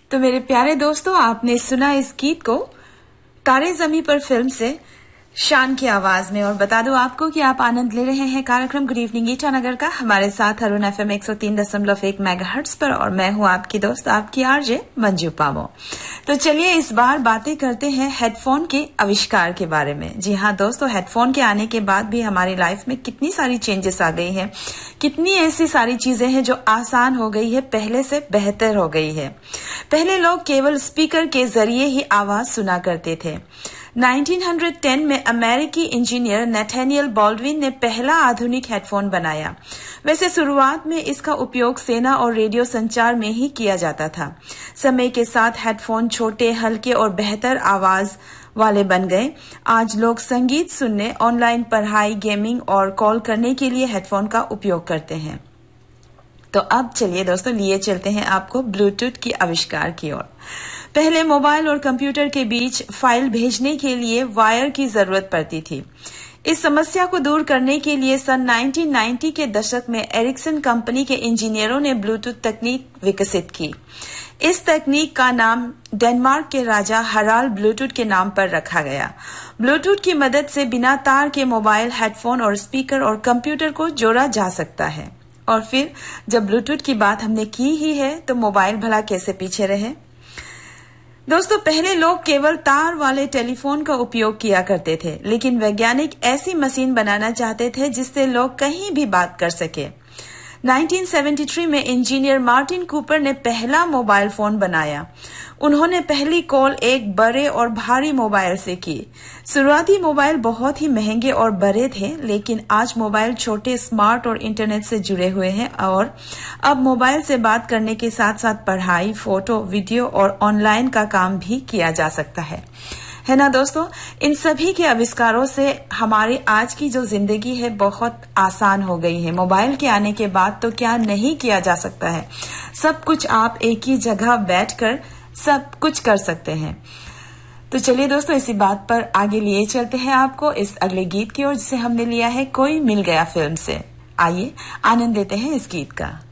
तो मेरे प्यारे दोस्तों, आपने सुना इस गीत को तारे ज़मीं पर फिल्म से शान की आवाज में। और बता दूं आपको कि आप आनंद ले रहे हैं कार्यक्रम गुड इवनिंग ईटानगर का हमारे साथ अरुण FM 103.1 मेगाहर्ट्ज पर, और मैं हूं आपकी दोस्त, आपकी आरजे मंजू पामो। तो चलिए इस बार बातें करते हैं हेडफोन के आविष्कार के बारे में। जी हाँ दोस्तों, हेडफोन के आने के बाद भी हमारी लाइफ में कितनी सारी चेंजेस आ गई हैं, कितनी ऐसी सारी चीजें हैं जो आसान हो गई है, पहले से बेहतर हो गई है। पहले लोग केवल स्पीकर के जरिए ही आवाज सुना करते थे। 1910 में अमेरिकी इंजीनियर नैथानियल बॉल्डविन ने पहला आधुनिक हेडफोन बनाया। वैसे शुरुआत में इसका उपयोग सेना और रेडियो संचार में ही किया जाता था। समय के साथ हेडफोन छोटे, हल्के और बेहतर आवाज वाले बन गए। आज लोग संगीत सुनने, ऑनलाइन पढ़ाई, गेमिंग और कॉल करने के लिए हेडफोन का उपयोग करते हैं। तो अब चलिए दोस्तों, लिए चलते हैं आपको ब्लूटूथ की आविष्कार की ओर। पहले मोबाइल और कंप्यूटर के बीच फाइल भेजने के लिए वायर की जरूरत पड़ती थी। इस समस्या को दूर करने के लिए सन 1990 के दशक में एरिक्सन कंपनी के इंजीनियरों ने ब्लूटूथ तकनीक विकसित की। इस तकनीक का नाम डेनमार्क के राजा हराल्ड ब्लूटूथ के नाम पर रखा गया। ब्लूटूथ की मदद से बिना तार के मोबाइल, हेडफोन और स्पीकर और कंप्यूटर को जोड़ा जा सकता है। और फिर जब ब्लूटूथ की बात हमने की ही है, तो मोबाइल भला कैसे पीछे रहे। दोस्तों, पहले लोग केवल तार वाले टेलीफोन का उपयोग किया करते थे, लेकिन वैज्ञानिक ऐसी मशीन बनाना चाहते थे जिससे लोग कहीं भी बात कर सके। 1973 में इंजीनियर मार्टिन कूपर ने पहला मोबाइल फोन बनाया। उन्होंने पहली कॉल एक बड़े और भारी मोबाइल से की। शुरुआती मोबाइल बहुत ही महंगे और बड़े थे, लेकिन आज मोबाइल छोटे, स्मार्ट और इंटरनेट से जुड़े हुए हैं। और अब मोबाइल से बात करने के साथ साथ पढ़ाई, फोटो, वीडियो और ऑनलाइन का काम भी किया जा सकता है ना दोस्तों। इन सभी के आविष्कारों से हमारी आज की जो जिंदगी है बहुत आसान हो गई है। मोबाइल के आने के बाद तो क्या नहीं किया जा सकता है। सब कुछ आप एक ही जगह बैठकर सब कुछ कर सकते हैं। तो चलिए दोस्तों, इसी बात पर आगे लिए चलते हैं आपको इस अगले गीत की ओर, जिसे हमने लिया है कोई मिल गया फिल्म से। आइए आनंद लेते हैं इस गीत का।